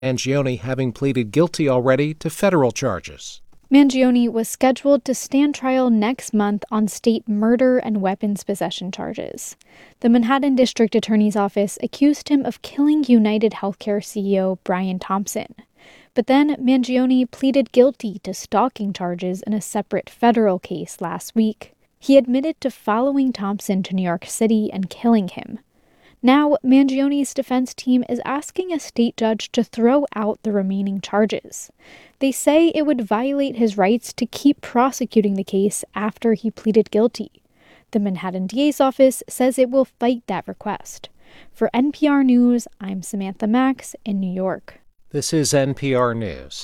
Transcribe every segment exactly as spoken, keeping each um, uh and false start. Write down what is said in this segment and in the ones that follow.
Mangione having pleaded guilty already to federal charges. Mangione was scheduled to stand trial next month on state murder and weapons possession charges. The Manhattan District Attorney's Office accused him of killing United Healthcare C E O Brian Thompson. But then Mangione pleaded guilty to stalking charges in a separate federal case last week. He admitted to following Thompson to New York City and killing him. Now, Mangione's defense team is asking a state judge to throw out the remaining charges. They say it would violate his rights to keep prosecuting the case after he pleaded guilty. The Manhattan D A's office says it will fight that request. For N P R News, I'm Samantha Max in New York. This is N P R News.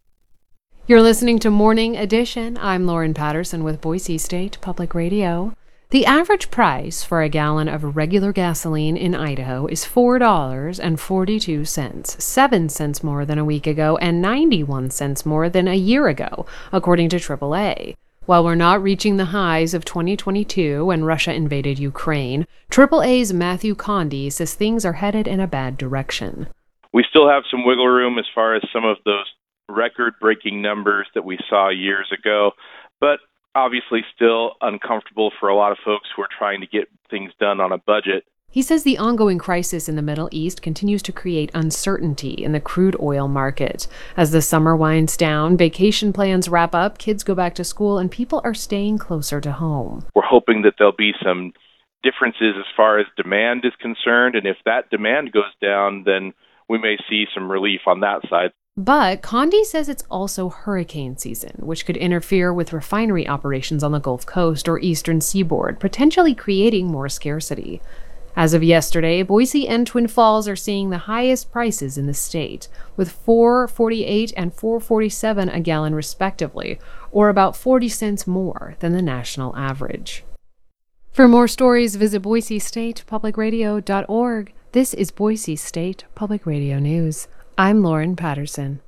You're listening to Morning Edition. I'm Lauren Patterson with Boise State Public Radio. The average price for a gallon of regular gasoline in Idaho is four dollars and forty-two cents, seven cents more than a week ago and ninety-one cents more than a year ago, according to triple A. While we're not reaching the highs of twenty twenty-two when Russia invaded Ukraine, triple A's Matthew Condy says things are headed in a bad direction. We still have some wiggle room as far as some of those record-breaking numbers that we saw years ago, but obviously still uncomfortable for a lot of folks who are trying to get things done on a budget. He says the ongoing crisis in the Middle East continues to create uncertainty in the crude oil market. As the summer winds down, vacation plans wrap up, kids go back to school, and people are staying closer to home. We're hoping that there'll be some differences as far as demand is concerned, and if that demand goes down, then we may see some relief on that side. But Condy says it's also hurricane season, which could interfere with refinery operations on the Gulf Coast or eastern seaboard, potentially creating more scarcity. As of yesterday, Boise and Twin Falls are seeing the highest prices in the state, with four forty-eight and four forty-seven a gallon respectively, or about forty cents more than the national average. For more stories, visit boise state public radio dot org. This is Boise State Public Radio News. I'm Lauren Patterson.